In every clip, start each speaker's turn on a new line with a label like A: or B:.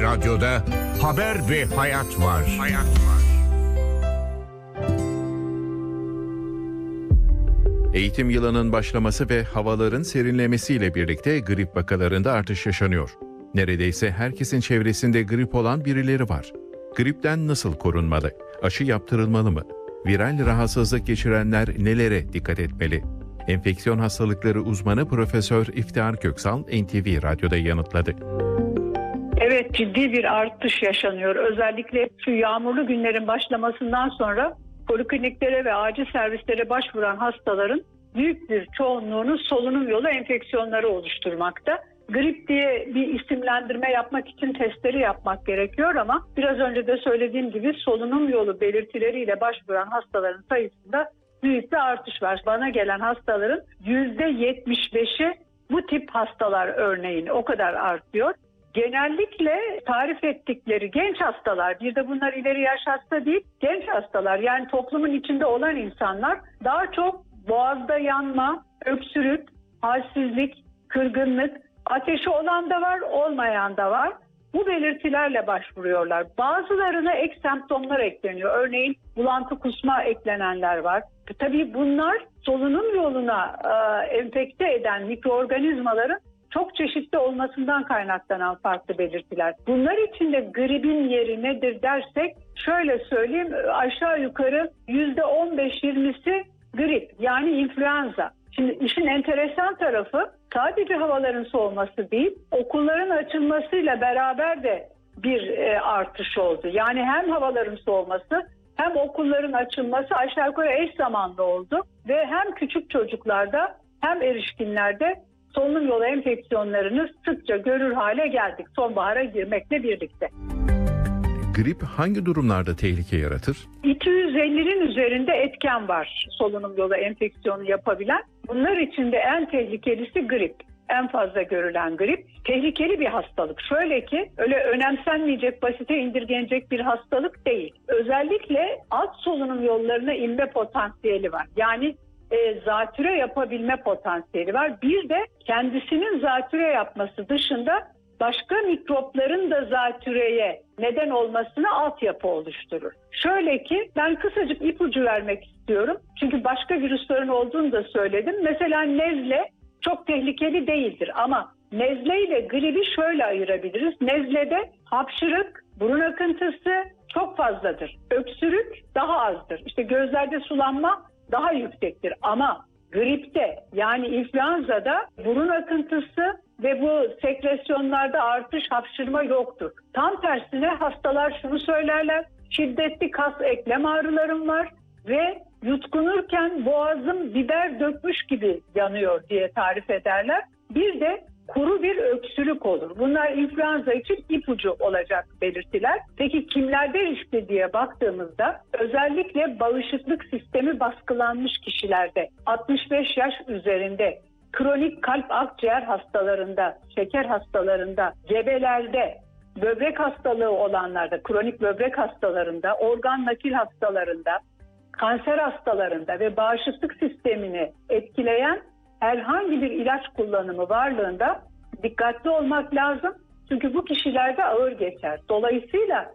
A: Radyo'da haber ve hayat var.
B: Eğitim yılının başlaması ve havaların serinlemesiyle birlikte grip vakalarında artış yaşanıyor. Neredeyse herkesin çevresinde grip olan birileri var. Gripten nasıl korunmalı? Aşı yaptırılmalı mı? Viral rahatsızlık geçirenler nelere dikkat etmeli? Enfeksiyon hastalıkları uzmanı Profesör İftihar Köksal NTV Radyo'da yanıtladı.
C: Evet, ciddi bir artış yaşanıyor. Özellikle şu yağmurlu günlerin başlamasından sonra polikliniklere ve acil servislere başvuran hastaların büyük bir çoğunluğunun solunum yolu enfeksiyonları oluşturmakta. Grip diye bir isimlendirme yapmak için testleri yapmak gerekiyor ama biraz önce de söylediğim gibi solunum yolu belirtileriyle başvuran hastaların sayısında büyük bir artış var. Bana gelen hastaların %75'i bu tip hastalar örneğin, o kadar artıyor. Genellikle tarif ettikleri genç hastalar, bir de bunlar ileri yaş hasta değil, genç hastalar, yani toplumun içinde olan insanlar daha çok boğazda yanma, öksürük, halsizlik, kırgınlık, ateşi olan da var, olmayan da var. Bu belirtilerle başvuruyorlar. Bazılarına ek semptomlar ekleniyor. Örneğin bulantı, kusma eklenenler var. Tabii bunlar solunum yoluna enfekte eden mikroorganizmaların çok çeşitli olmasından kaynaklanan farklı belirtiler. Bunlar içinde gripin yeri nedir dersek, şöyle söyleyeyim, aşağı yukarı %15-20'si grip, yani influenza. Şimdi işin enteresan tarafı sadece havaların soğuması değil, okulların açılmasıyla beraber de bir artış oldu. Yani hem havaların soğuması hem okulların açılması aşağı yukarı eş zamanlı oldu ve hem küçük çocuklarda hem erişkinlerde solunum yolu enfeksiyonlarını sıkça görür hale geldik sonbahara girmekle birlikte.
B: Grip hangi durumlarda tehlike yaratır?
C: 250'nin üzerinde etken var solunum yolu enfeksiyonu yapabilen. Bunlar içinde en tehlikelisi grip. En fazla görülen grip. Tehlikeli bir hastalık. Şöyle ki öyle önemsenmeyecek, basite indirgenecek bir hastalık değil. Özellikle alt solunum yollarına inme potansiyeli var. Yani zatüre yapabilme potansiyeli var. Bir de kendisinin zatüre yapması dışında başka mikropların da zatüreye neden olmasına altyapı oluşturur. Şöyle ki ben kısacık ipucu vermek istiyorum. Çünkü başka virüslerin olduğunu da söyledim. Mesela nezle çok tehlikeli değildir ama nezle ile gribi şöyle ayırabiliriz. Nezlede hapşırık, burun akıntısı çok fazladır. Öksürük daha azdır. İşte gözlerde sulanma daha yüksektir ama gripte, yani influenza'da burun akıntısı ve bu sekresyonlarda artış, hapşırma yoktur. Tam tersine hastalar şunu söylerler: şiddetli kas eklem ağrılarım var ve yutkunurken boğazım biber dökmüş gibi yanıyor diye tarif ederler. Bir de kuru bir öksürük olur. Bunlar influenza için ipucu olacak belirtiler. Peki kimlerde riskli diye baktığımızda özellikle bağışıklık sistemi baskılanmış kişilerde, 65 yaş üzerinde, kronik kalp akciğer hastalarında, şeker hastalarında, gebelerde, böbrek hastalığı olanlarda, kronik böbrek hastalarında, organ nakil hastalarında, kanser hastalarında ve bağışıklık sistemini etkileyen herhangi bir ilaç kullanımı varlığında dikkatli olmak lazım. Çünkü bu kişilerde ağır geçer. Dolayısıyla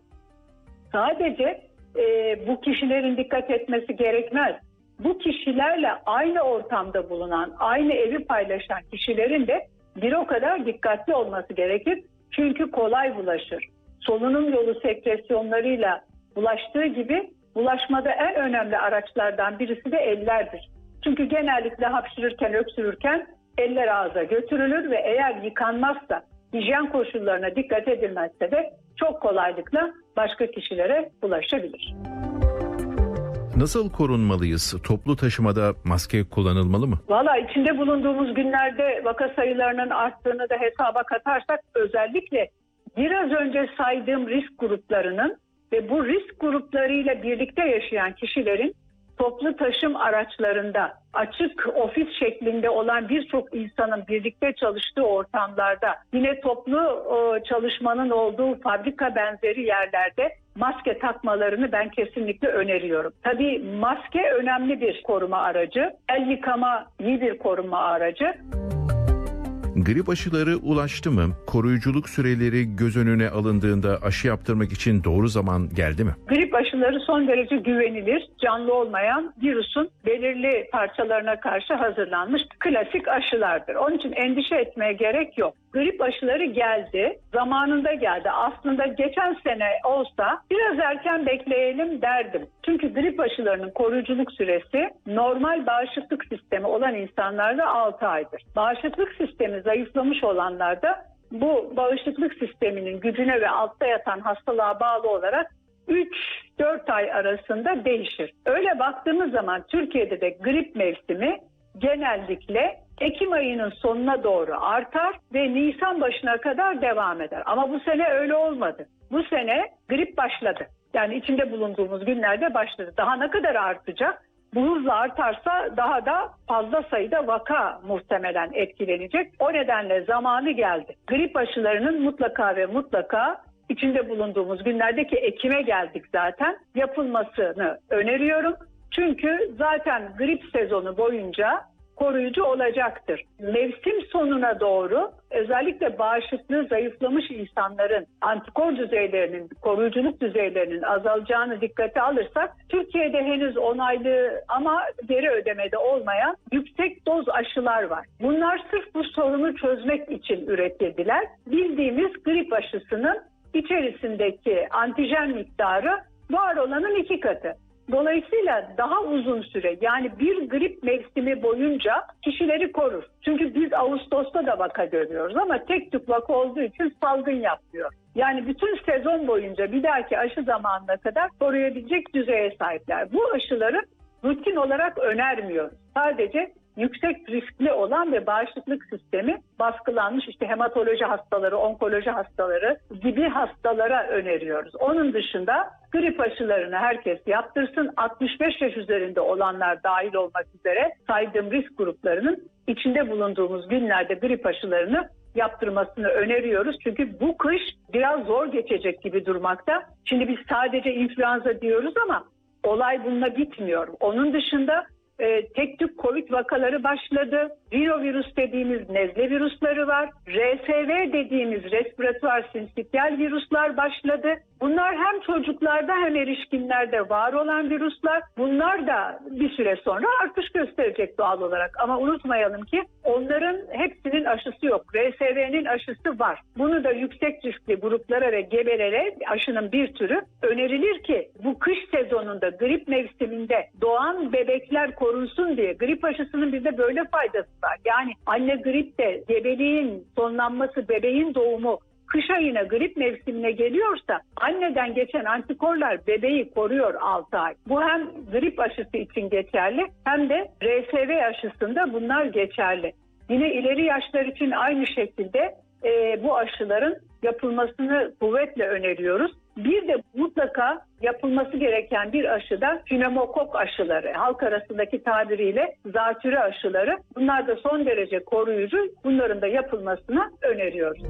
C: sadece bu kişilerin dikkat etmesi gerekmez. Bu kişilerle aynı ortamda bulunan, aynı evi paylaşan kişilerin de bir o kadar dikkatli olması gerekir. Çünkü kolay bulaşır. Solunum yolu sekresyonlarıyla bulaştığı gibi bulaşmada en önemli araçlardan birisi de ellerdir. Çünkü genellikle hapşırırken, öksürürken eller ağza götürülür ve eğer yıkanmazsa, hijyen koşullarına dikkat edilmezse de çok kolaylıkla başka kişilere bulaşabilir.
B: Nasıl korunmalıyız? Toplu taşımada maske kullanılmalı mı?
C: Valla içinde bulunduğumuz günlerde vaka sayılarının arttığını da hesaba katarsak özellikle biraz önce saydığım risk gruplarının ve bu risk gruplarıyla birlikte yaşayan kişilerin toplu taşım araçlarında, açık ofis şeklinde olan birçok insanın birlikte çalıştığı ortamlarda, yine toplu çalışmanın olduğu fabrika benzeri yerlerde maske takmalarını ben kesinlikle öneriyorum. Tabii maske önemli bir koruma aracı, el yıkama iyi bir koruma aracı.
B: Grip aşıları ulaştı mı? Koruyuculuk süreleri göz önüne alındığında aşı yaptırmak için doğru zaman geldi mi?
C: Grip aşıları son derece güvenilir, canlı olmayan virüsün belirli parçalarına karşı hazırlanmış klasik aşılardır. Onun için endişe etmeye gerek yok. Grip aşıları geldi, zamanında geldi. Aslında geçen sene olsa biraz erken bekleyelim derdim. Çünkü grip aşılarının koruyuculuk süresi normal bağışıklık sistemi olan insanlarda 6 aydır. Bağışıklık sistemi zayıflamış olanlarda bu bağışıklık sisteminin gücüne ve altta yatan hastalığa bağlı olarak 3-4 ay arasında değişir. Öyle baktığımız zaman Türkiye'de de grip mevsimi genellikle Ekim ayının sonuna doğru artar ve Nisan başına kadar devam eder. Ama bu sene öyle olmadı. Bu sene grip başladı. Yani içinde bulunduğumuz günlerde başladı. Daha ne kadar artacak? Bu hızla artarsa daha da fazla sayıda vaka muhtemelen etkilenecek. O nedenle zamanı geldi. Grip aşılarının mutlaka ve mutlaka içinde bulunduğumuz günlerdeki Ekim'e geldik zaten yapılmasını öneriyorum. Çünkü zaten grip sezonu boyunca koruyucu olacaktır. Mevsim sonuna doğru özellikle bağışıklığı zayıflamış insanların antikor düzeylerinin, koruyuculuk düzeylerinin azalacağını dikkate alırsak Türkiye'de henüz onaylı ama geri ödemede olmayan yüksek doz aşılar var. Bunlar sırf bu sorunu çözmek için üretildiler. Bildiğimiz grip aşısının içerisindeki antijen miktarı var olanın 2 katı. Dolayısıyla daha uzun süre yani bir grip mevsimi boyunca kişileri korur. Çünkü biz Ağustos'ta da vaka görüyoruz ama tek tük vaka olduğu için salgın yapmıyor. Yani bütün sezon boyunca bir dahaki aşı zamanına kadar koruyabilecek düzeye sahipler. Bu aşıları rutin olarak önermiyoruz. Sadece yüksek riskli olan ve bağışıklık sistemi baskılanmış işte hematoloji hastaları, onkoloji hastaları gibi hastalara öneriyoruz. Onun dışında grip aşılarını herkes yaptırsın. 65 yaş üzerinde olanlar dahil olmak üzere saydığım risk gruplarının içinde bulunduğumuz günlerde grip aşılarını yaptırmasını öneriyoruz. Çünkü bu kış biraz zor geçecek gibi durmakta. Şimdi biz sadece influenza diyoruz ama olay bununla bitmiyor. Onun dışında tek tük Covid vakaları başladı. Rinovirüs dediğimiz nezle virüsleri var. RSV dediğimiz respiratuar sinsitial virüsler başladı. Bunlar hem çocuklarda hem erişkinlerde var olan virüsler. Bunlar da bir süre sonra artış gösterecek doğal olarak. Ama unutmayalım ki onların hepsinin aşısı yok. RSV'nin aşısı var. Bunu da yüksek riskli gruplara ve gebelere aşının bir türü önerilir ki bu kış sezonunda grip mevsiminde doğan bebekler korunsun diye grip aşısının bize böyle faydası var. Yani anne gripte gebeliğin sonlanması, bebeğin doğumu kış ayına grip mevsimine geliyorsa anneden geçen antikorlar bebeği koruyor 6 ay. Bu hem grip aşısı için geçerli hem de RSV aşısında bunlar geçerli. Yine ileri yaşlar için aynı şekilde bu aşıların yapılmasını kuvvetle öneriyoruz. Bir de mutlaka yapılması gereken bir aşı da pneumokok aşıları, halk arasındaki tabiriyle zatürre aşıları. Bunlar da son derece koruyucu. Bunların da yapılmasını öneriyoruz.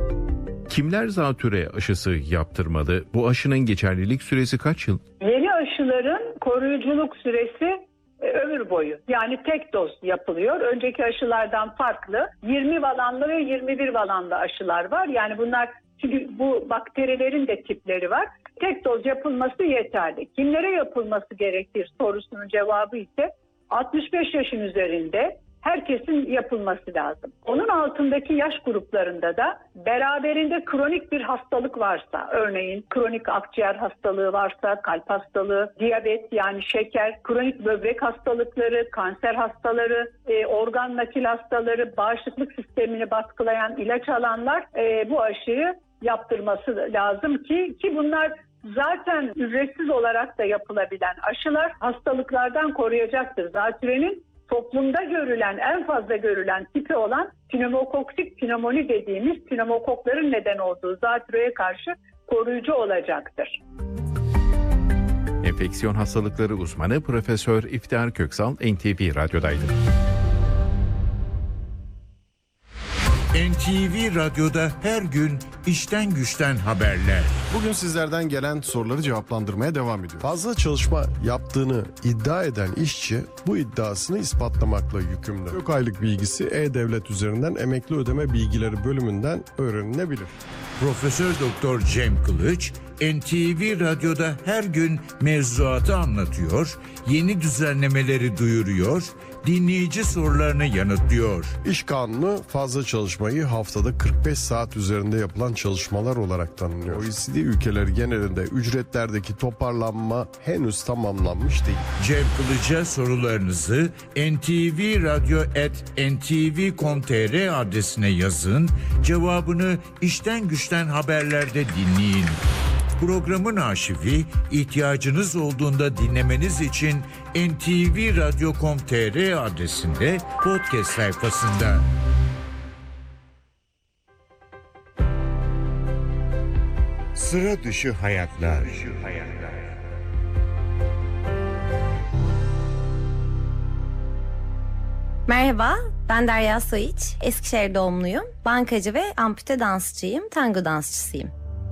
B: Kimler zatürre aşısı yaptırmalı? Bu aşının geçerlilik süresi kaç yıl?
C: Yeni aşıların koruyuculuk süresi ömür boyu. Yani tek doz yapılıyor. Önceki aşılardan farklı. 20 valanlı ve 21 valanlı aşılar var. Yani bunlar çünkü bu bakterilerin de tipleri var. Tek doz yapılması yeterli. Kimlere yapılması gerekir sorusunun cevabı ise 65 yaşın üzerinde herkesin yapılması lazım. Onun altındaki yaş gruplarında da beraberinde kronik bir hastalık varsa, örneğin kronik akciğer hastalığı varsa, kalp hastalığı, diyabet yani şeker, kronik böbrek hastalıkları, kanser hastaları, organ nakil hastaları, bağışıklık sistemini baskılayan ilaç alanlar bu aşıyı yaptırması lazım ki bunlar zaten ücretsiz olarak da yapılabilen aşılar hastalıklardan koruyacaktır. Zatürrenin toplumda görülen, en fazla görülen tipi olan pneumokoktik pneumoni dediğimiz pneumokokların neden olduğu zatürreye karşı koruyucu olacaktır.
B: Enfeksiyon hastalıkları uzmanı Profesör İftihar Köksal NTV Radyo'daydı.
A: NTV Radyo'da her gün işten güçten haberler.
D: Bugün sizlerden gelen soruları cevaplandırmaya devam ediyoruz. Fazla çalışma yaptığını iddia eden işçi bu iddiasını ispatlamakla yükümlü. Yok aylık bilgisi E-Devlet üzerinden emekli ödeme bilgileri bölümünden öğrenilebilir.
A: Profesör Doktor Cem Kılıç, NTV Radyo'da her gün mevzuatı anlatıyor, yeni düzenlemeleri duyuruyor, dinleyici sorularını yanıtlıyor.
D: İş kanunu fazla çalışmayı haftada 45 saat üzerinde yapılan çalışmalar olarak tanımlıyor. OECD ülkeleri genelinde ücretlerdeki toparlanma henüz tamamlanmış değil.
A: Cem Kılıç'a sorularınızı ntvradyo@ntv.com.tr adresine yazın, cevabını işten güçten haberlerde dinleyin. Programın arşivi ihtiyacınız olduğunda dinlemeniz için ntvradyo.com.tr adresinde podcast sayfasında. Sıra dışı hayatlar.
E: Merhaba, ben Derya Soyiç. Eskişehir doğumluyum. Bankacı ve ampute dansçıyım, tango dansçısıyım.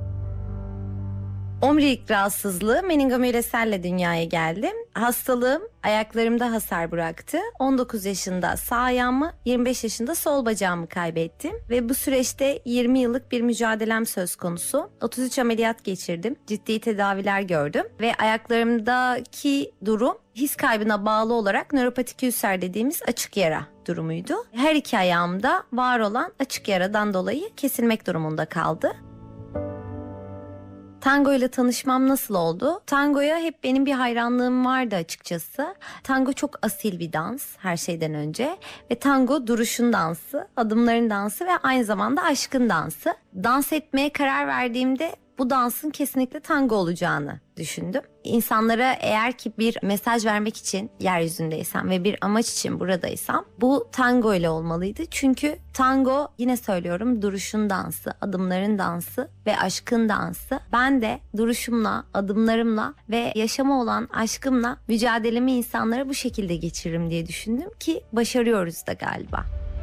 E: Omurilik rahatsızlığı meningomyeleselle dünyaya geldim. Hastalığım ayaklarımda hasar bıraktı. 19 yaşında sağ ayağımı, 25 yaşında sol bacağımı kaybettim. Ve bu süreçte 20 yıllık bir mücadelem söz konusu. 33 ameliyat geçirdim. Ciddi tedaviler gördüm. Ve ayaklarımdaki durum his kaybına bağlı olarak nöropatik ülser dediğimiz açık yara durumuydu. Her iki ayağımda var olan açık yaradan dolayı kesilmek durumunda kaldı. Tango ile tanışmam nasıl oldu? Tangoya hep benim bir hayranlığım vardı açıkçası. Tango çok asil bir dans her şeyden önce. Ve tango duruşun dansı, adımların dansı ve aynı zamanda aşkın dansı. Dans etmeye karar verdiğimde bu dansın kesinlikle tango olacağını düşündüm. İnsanlara eğer ki bir mesaj vermek için yeryüzündeysem ve bir amaç için buradaysam bu tango ile olmalıydı. Çünkü tango, yine söylüyorum, duruşun dansı, adımların dansı ve aşkın dansı. Ben de duruşumla, adımlarımla ve yaşama olan aşkımla mücadelemi insanlara bu şekilde geçiririm diye düşündüm ki başarıyoruz da galiba.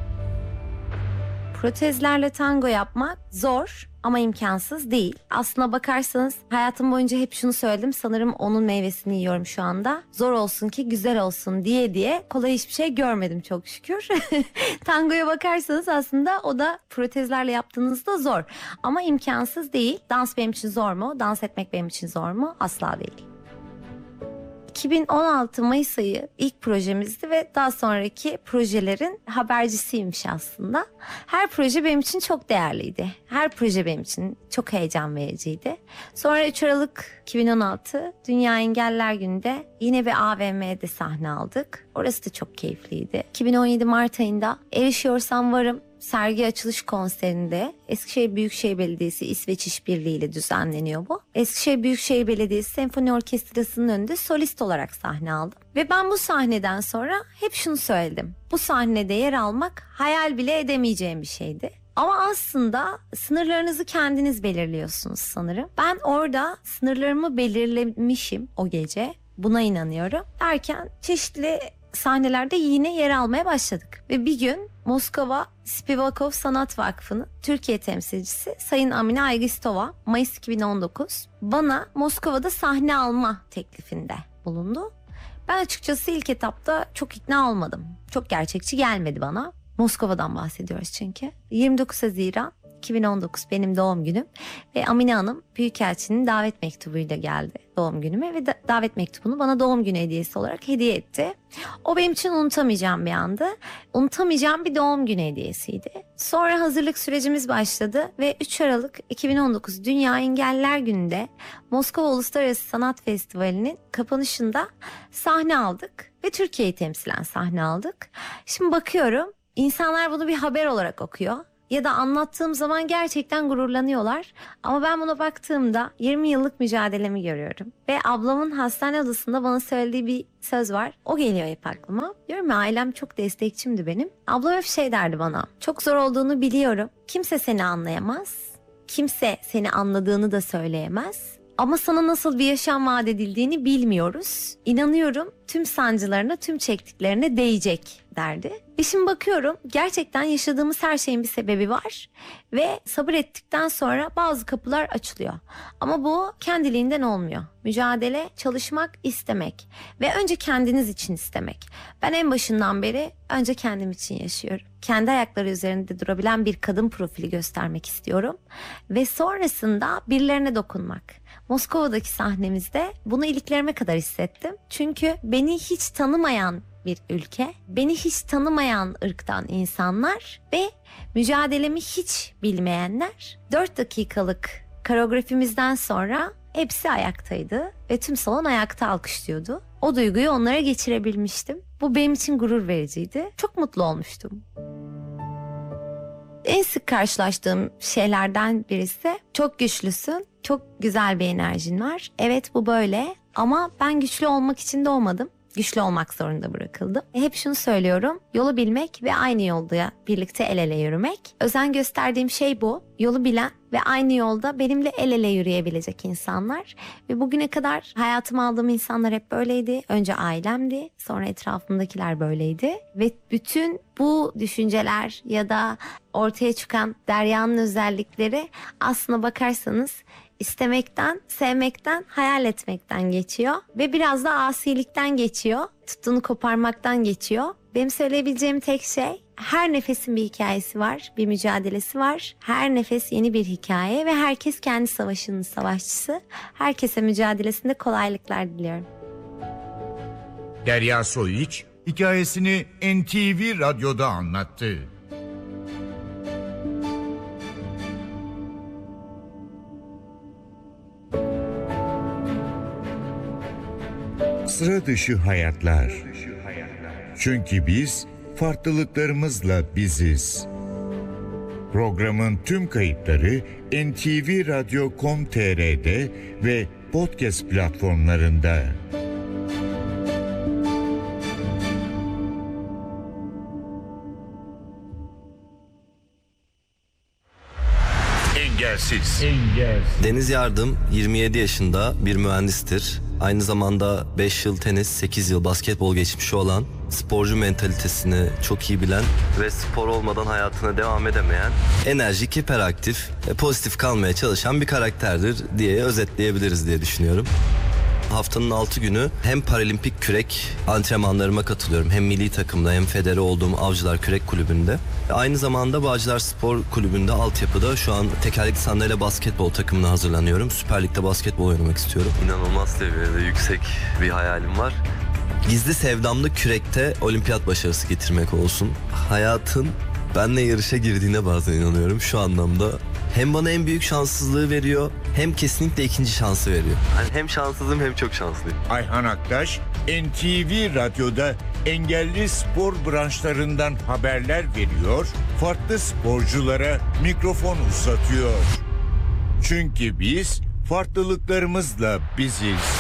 E: Protezlerle tango yapmak zor ama imkansız değil. Aslına bakarsanız hayatım boyunca hep şunu söyledim. Sanırım onun meyvesini yiyorum şu anda. Zor olsun ki güzel olsun diye kolay hiçbir şey görmedim çok şükür. Tangoya bakarsanız aslında o da protezlerle yaptığınızda zor. Ama imkansız değil. Dans benim için zor mu? Dans etmek benim için zor mu? Asla değil. 2016 Mayıs ayı ilk projemizdi ve daha sonraki projelerin habercisiymiş aslında. Her proje benim için çok değerliydi. Her proje benim için çok heyecan vericiydi. Sonra 3 Aralık 2016 Dünya Engeller Günü'nde yine bir AVM'de sahne aldık. Orası da çok keyifliydi. 2017 Mart ayında Erişiyorsam Varım sergi açılış konserinde Eskişehir Büyükşehir Belediyesi İsveç İşbirliği ile düzenleniyor bu. Eskişehir Büyükşehir Belediyesi Senfoni Orkestrası'nın önünde solist olarak sahne aldım. Ve ben bu sahneden sonra hep şunu söyledim. Bu sahnede yer almak hayal bile edemeyeceğim bir şeydi. Ama aslında sınırlarınızı kendiniz belirliyorsunuz sanırım. Ben orada sınırlarımı belirlemişim o gece. Buna inanıyorum. Derken çeşitli sahnelerde yine yer almaya başladık. Ve bir gün Moskova Spivakov Sanat Vakfı'nın Türkiye temsilcisi Sayın Amine Aygistova Mayıs 2019 bana Moskova'da sahne alma teklifinde bulundu. Ben açıkçası ilk etapta çok ikna olmadım. Çok gerçekçi gelmedi bana. Moskova'dan bahsediyoruz çünkü. 29 Haziran 2019 benim doğum günüm ve Amine Hanım Büyükelçinin davet mektubuyla geldi doğum günüme ve davet mektubunu bana doğum günü hediyesi olarak hediye etti. O benim için unutamayacağım bir andı. Unutamayacağım bir doğum günü hediyesiydi. Sonra hazırlık sürecimiz başladı ve 3 Aralık 2019 Dünya Engeller Günü'nde Moskova Uluslararası Sanat Festivali'nin kapanışında sahne aldık ve Türkiye'yi temsilen sahne aldık. Şimdi bakıyorum, insanlar bunu bir haber olarak okuyor. Ya da anlattığım zaman gerçekten gururlanıyorlar. Ama ben buna baktığımda 20 yıllık mücadelemi görüyorum. Ve ablamın hastane odasında bana söylediği bir söz var. O geliyor hep aklıma. Diyorum ya, ailem çok destekçimdi benim. Ablam hep şey derdi bana. Çok zor olduğunu biliyorum. Kimse seni anlayamaz. Kimse seni anladığını da söyleyemez. Ama sana nasıl bir yaşam vaat edildiğini bilmiyoruz. İnanıyorum tüm sancılarına, tüm çektiklerine değecek derdi. Ve şimdi bakıyorum gerçekten yaşadığımız her şeyin bir sebebi var ve sabır ettikten sonra bazı kapılar açılıyor. Ama bu kendiliğinden olmuyor. Mücadele, çalışmak, istemek ve önce kendiniz için istemek. Ben en başından beri önce kendim için yaşıyorum. Kendi ayakları üzerinde durabilen bir kadın profili göstermek istiyorum ve sonrasında birilerine dokunmak. Moskova'daki sahnemizde bunu iliklerime kadar hissettim. Çünkü beni hiç tanımayan bir ülke, beni hiç tanımayan ırktan insanlar ve mücadelemi hiç bilmeyenler 4 dakikalık koreografimizden sonra hepsi ayaktaydı ve tüm salon ayakta alkışlıyordu. O duyguyu onlara geçirebilmiştim. Bu benim için gurur vericiydi. Çok mutlu olmuştum. En sık karşılaştığım şeylerden birisi çok güçlüsün, çok güzel bir enerjin var. Evet bu böyle ama ben güçlü olmak için doğmadım. Güçlü olmak zorunda bırakıldım. Hep şunu söylüyorum. Yolu bilmek ve aynı yolda birlikte el ele yürümek. Özen gösterdiğim şey bu. Yolu bilen ve aynı yolda benimle el ele yürüyebilecek insanlar. Ve bugüne kadar hayatıma aldığım insanlar hep böyleydi. Önce ailemdi, sonra etrafımdakiler böyleydi. Ve bütün bu düşünceler ya da ortaya çıkan Derya'nın özellikleri aslına bakarsanız istemekten, sevmekten, hayal etmekten geçiyor ve biraz da asilikten geçiyor. Tuttuğunu koparmaktan geçiyor. Benim söyleyebileceğim tek şey, her nefesin bir hikayesi var, bir mücadelesi var. Her nefes yeni bir hikaye ve herkes kendi savaşının savaşçısı. Herkese mücadelesinde kolaylıklar diliyorum.
A: Derya Soyiç hikayesini NTV Radyo'da anlattı. Sıra dışı hayatlar. Çünkü biz farklılıklarımızla biziz. Programın tüm kayıtları ntvradio.com.tr'de ve podcast platformlarında. Engelsiz.
F: Deniz Yardım 27 yaşında bir mühendistir. Aynı zamanda 5 yıl tenis, 8 yıl basketbol geçmişi olan, sporcu mentalitesini çok iyi bilen ve spor olmadan hayatına devam edemeyen, enerjik, hiperaktif, pozitif kalmaya çalışan bir karakterdir diye özetleyebiliriz diye düşünüyorum. Haftanın 6 günü hem paralimpik kürek antrenmanlarıma katılıyorum. Hem milli takımda hem federe olduğum Avcılar Kürek Kulübü'nde. Aynı zamanda Bağcılar Spor Kulübü'nde altyapıda şu an tekerlekli sandalye basketbol takımına hazırlanıyorum. Süper Lig'de basketbol oynamak istiyorum. İnanılmaz seviyede yüksek bir hayalim var. Gizli sevdamda kürekte olimpiyat başarısı getirmek olsun. Hayatın benle yarışa girdiğine bazen inanıyorum şu anlamda. Hem bana en büyük şanssızlığı veriyor hem kesinlikle ikinci şansı veriyor. Yani hem şanssızım hem çok şanslıyım.
A: Ayhan Aktaş NTV Radyo'da engelli spor branşlarından haberler veriyor, farklı sporculara mikrofon uzatıyor. Çünkü biz farklılıklarımızla biziz.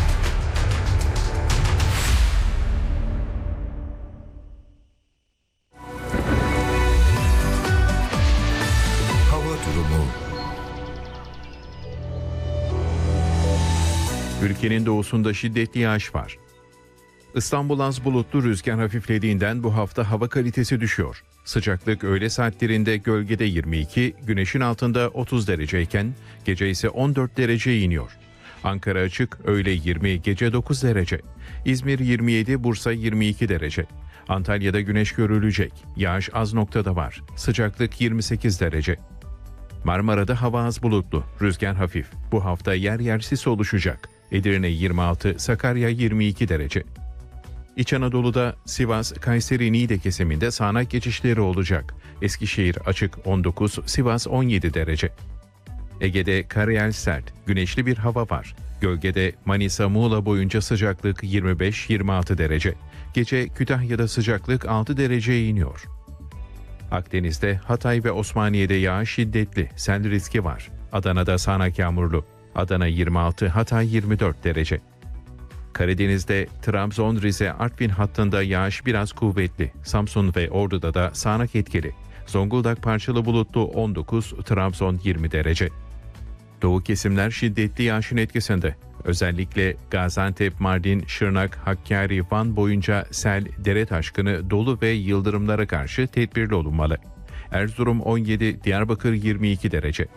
B: Ülkenin doğusunda şiddetli yağış var. İstanbul az bulutlu, rüzgar hafiflediğinden bu hafta hava kalitesi düşüyor. Sıcaklık öğle saatlerinde gölgede 22, güneşin altında 30 dereceyken gece ise 14 dereceye iniyor. Ankara açık, öğle 20, gece 9 derece. İzmir 27, Bursa 22 derece. Antalya'da güneş görülecek. Yağış az noktada var. Sıcaklık 28 derece. Marmara'da hava az bulutlu, rüzgar hafif. Bu hafta yer yer sis oluşacak. Edirne 26, Sakarya 22 derece. İç Anadolu'da Sivas, Kayseri, Niğde kesiminde sağanak geçişleri olacak. Eskişehir açık 19, Sivas 17 derece. Ege'de karayel sert, güneşli bir hava var. Gölgede Manisa, Muğla boyunca sıcaklık 25-26 derece. Gece Kütahya'da sıcaklık 6 dereceye iniyor. Akdeniz'de Hatay ve Osmaniye'de yağış şiddetli, sel riski var. Adana'da sağanak yağmurlu. Adana 26, Hatay 24 derece. Karadeniz'de Trabzon, Rize, Artvin hattında yağış biraz kuvvetli. Samsun ve Ordu'da da sağanak etkili. Zonguldak parçalı bulutlu 19, Trabzon 20 derece. Doğu kesimler şiddetli yağışın etkisinde. Özellikle Gaziantep, Mardin, Şırnak, Hakkari, Van boyunca sel, dere taşkını, dolu ve yıldırımlara karşı tedbirli olunmalı. Erzurum 17, Diyarbakır 22 derece.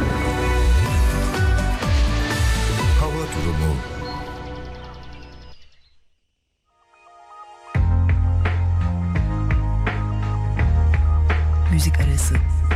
A: Hava durumu.
G: Müzik arası.